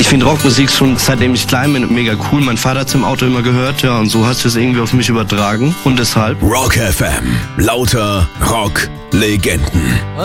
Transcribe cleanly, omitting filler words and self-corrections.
Ich finde Rockmusik schon seitdem ich klein bin mega cool. Mein Vater hat es im Auto immer gehört, ja, und so hat es irgendwie auf mich übertragen und deshalb. Rock FM. Lauter Rock-Legenden.